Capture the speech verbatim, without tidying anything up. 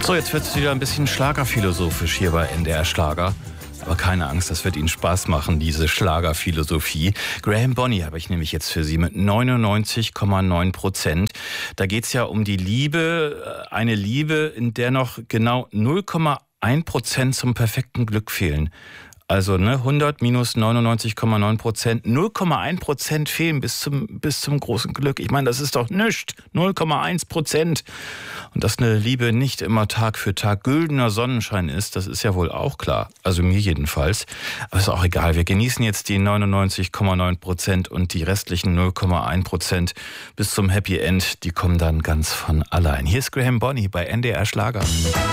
So, jetzt wird es wieder ein bisschen schlagerphilosophisch hier bei N D R Schlager. Aber keine Angst, das wird Ihnen Spaß machen, diese Schlagerphilosophie. Graham Bonny habe ich nämlich jetzt für Sie mit neunundneunzig Komma neun Prozent. Da geht es ja um die Liebe, eine Liebe, in der noch genau null Komma eins Prozent zum perfekten Glück fehlen. Also ne, hundert minus neunundneunzig Komma neun Prozent, null Komma eins Prozent fehlen bis zum, bis zum großen Glück. Ich meine, das ist doch nichts, null Komma eins Prozent. Und dass eine Liebe nicht immer Tag für Tag güldener Sonnenschein ist, das ist ja wohl auch klar. Also mir jedenfalls. Aber ist auch egal, wir genießen jetzt die neunundneunzig Komma neun Prozent und die restlichen null Komma eins Prozent bis zum Happy End, die kommen dann ganz von allein. Hier ist Graham Bonny bei N D R Schlager.